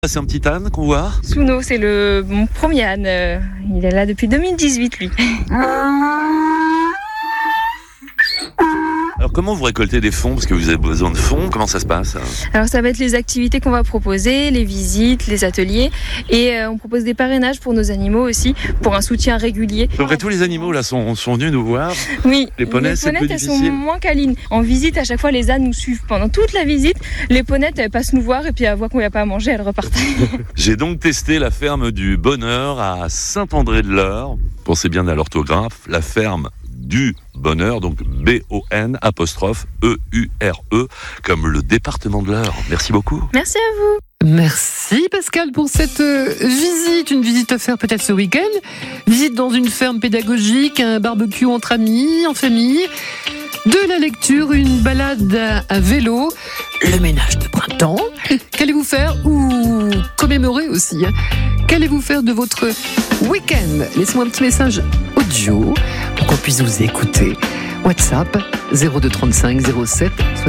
C'est un petit âne qu'on voit. Souno, c'est mon premier âne. Il est là depuis 2018, lui. Alors comment vous récoltez des fonds, parce que vous avez besoin de fonds, comment ça se passe? Alors ça va être les activités qu'on va proposer, les visites, les ateliers, et on propose des parrainages pour nos animaux aussi, pour un soutien régulier. Après tous les animaux là sont venus nous voir. Oui, Les poneys, c'est plus elles sont difficile. moins câlines. En visite, à chaque fois, les ânes nous suivent pendant toute la visite. Les ponettes, elles passent nous voir et puis elles voient qu'on n'y a pas à manger, elles repartent. J'ai donc testé la ferme du Bonheur à Saint-André-de-l'Eure. Pensez bien à l'orthographe, la ferme du Bonheur, donc B-O-N'-E-U-R-E, comme le département de l'Eure. Merci beaucoup. Merci à vous. Merci Pascal pour cette visite, une visite à faire peut-être ce week-end, visite dans une ferme pédagogique, un barbecue entre amis, en famille, de la lecture, une balade à vélo, le ménage de printemps. Qu'allez-vous faire ou commémorer aussi, hein? Qu'allez-vous faire de votre week-end? Laissez-moi un petit message audio pour qu'on puisse vous écouter. WhatsApp 02 35 07